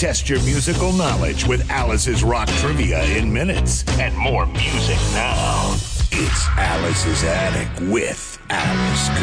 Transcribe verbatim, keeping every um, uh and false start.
Test your musical knowledge with Alice's Rock Trivia in minutes. And more music now. It's Alice's Attic with Alice Cooper.